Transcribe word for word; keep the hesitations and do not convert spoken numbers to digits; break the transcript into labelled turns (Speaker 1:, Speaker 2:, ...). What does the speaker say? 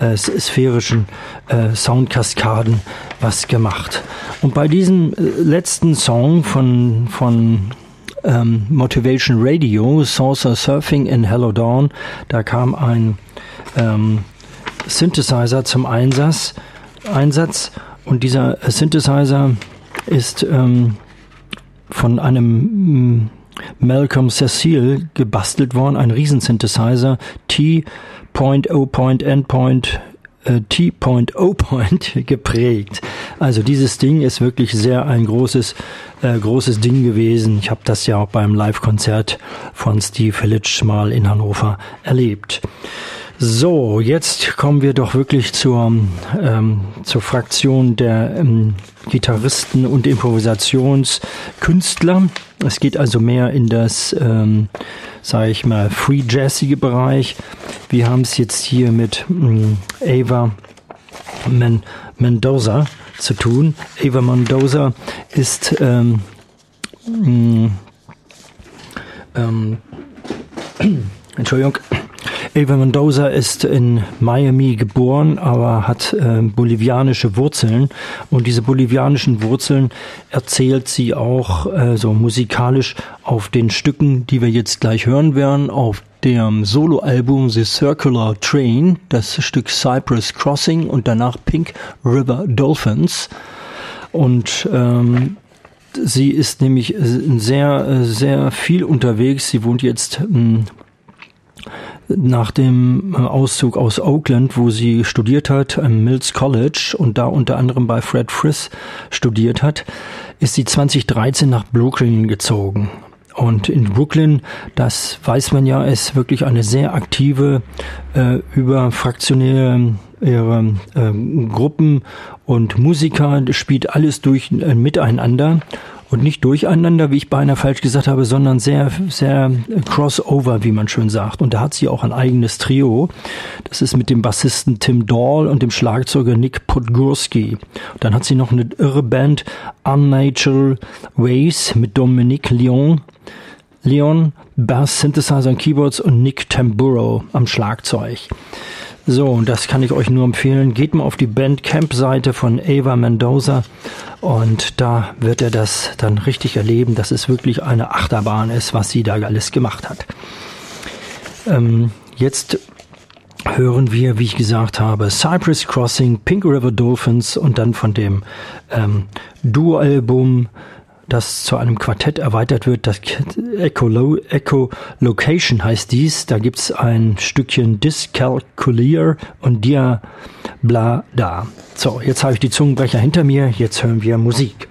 Speaker 1: äh, sphärischen äh, Soundkaskaden was gemacht. Und bei diesem äh, letzten Song von, von ähm, Motivation Radio, Saucer Surfing in Hello Dawn, da kam ein ähm, Synthesizer zum Einsatz, Einsatz und dieser Synthesizer ist ähm, von einem mh, Malcolm Cecil gebastelt worden, ein Riesensynthesizer, T O N äh, T O geprägt. Also dieses Ding ist wirklich sehr ein großes, äh, großes Ding gewesen. Ich habe das ja auch beim Live-Konzert von Steve Hillage mal in Hannover erlebt. So, jetzt kommen wir doch wirklich zur, ähm, zur Fraktion der ähm, Gitarristen und Improvisationskünstler. Es geht also mehr in das, ähm, sage ich mal, free jazzige Bereich. Wir haben es jetzt hier mit ähm, Ava Men- Mendoza zu tun. Ava Mendoza ist ähm, ähm, ähm, Entschuldigung. Ava Mendoza ist in Miami geboren, aber hat äh, bolivianische Wurzeln. Und diese bolivianischen Wurzeln erzählt sie auch äh, so musikalisch auf den Stücken, die wir jetzt gleich hören werden, auf dem Soloalbum The Circular Train, das Stück Cypress Crossing und danach Pink River Dolphins. Und ähm, sie ist nämlich sehr, sehr viel unterwegs. Sie wohnt jetzt ähm, nach dem Auszug aus Oakland, wo sie studiert hat, am Mills College und da unter anderem bei Fred Friss studiert hat, ist sie zwanzig dreizehn nach Brooklyn gezogen. Und in Brooklyn, das weiß man ja, ist wirklich eine sehr aktive, äh, überfraktionäre ihre, äh, Gruppen und Musiker, spielt alles durch äh, miteinander. Und nicht durcheinander, wie ich beinahe falsch gesagt habe, sondern sehr, sehr crossover, wie man schön sagt. Und da hat sie auch ein eigenes Trio. Das ist mit dem Bassisten Tim Dahl und dem Schlagzeuger Nick Podgorski. Und dann hat sie noch eine irre Band Unnatural Ways mit Dominique Leon, Leon, Bass, Synthesizer und Keyboards und Nick Tamburo am Schlagzeug. So, und das kann ich euch nur empfehlen. Geht mal auf die Bandcamp-Seite von Ava Mendoza und da wird er das dann richtig erleben, dass es wirklich eine Achterbahn ist, was sie da alles gemacht hat. Ähm, jetzt hören wir, wie ich gesagt habe, Cypress Crossing, Pink River Dolphins und dann von dem ähm, Duo-Album, das zu einem Quartett erweitert wird, das Echo, Echo Location heißt dies. Da gibt's ein Stückchen Dyscalculier und Dia Bla Da. So, jetzt habe ich die Zungenbrecher hinter mir, jetzt hören wir Musik.